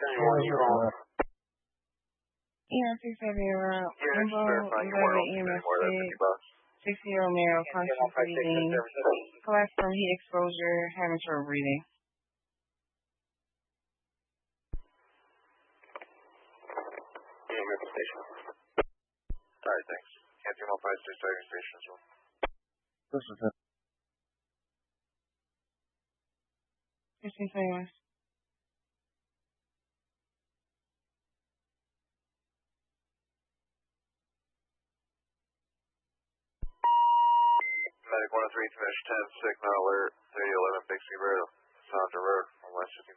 EMS 670, Info, verifying you weren't open anymore. That's $50. 60-year-old male, conscious breathing, collapsed from heat exposure, having trouble breathing. EMS station. Alright, thanks. Can't do no 56 diving station as well. This is it. 1521. Medic 103, finish 10, signal alert, 3011 Bixby Road, Sandra Road, from West 15.